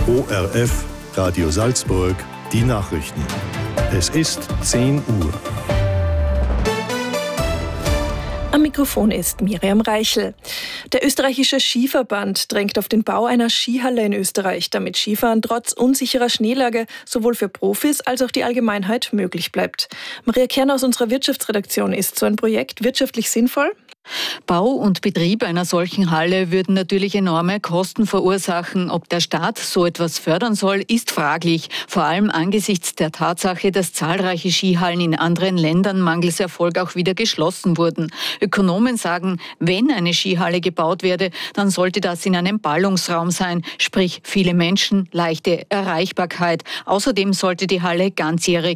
ORF, Radio Salzburg, die Nachrichten. Es ist 10 Uhr. Am Mikrofon ist Miriam Reichel. Der österreichische Skiverband drängt auf den Bau einer Skihalle in Österreich, damit Skifahren trotz unsicherer Schneelage sowohl für Profis als auch die Allgemeinheit möglich bleibt. Maria Kern aus unserer Wirtschaftsredaktion: Ist so ein Projekt wirtschaftlich sinnvoll? Bau und Betrieb einer solchen Halle würden natürlich enorme Kosten verursachen. Ob der Staat so etwas fördern soll, ist fraglich. Vor allem angesichts der Tatsache, dass zahlreiche Skihallen in anderen Ländern mangels Erfolg auch wieder geschlossen wurden. Ökonomen sagen, wenn eine Skihalle gebaut werde, dann sollte das in einem Ballungsraum sein, sprich viele Menschen, leichte Erreichbarkeit. Außerdem sollte die Halle ganzjährig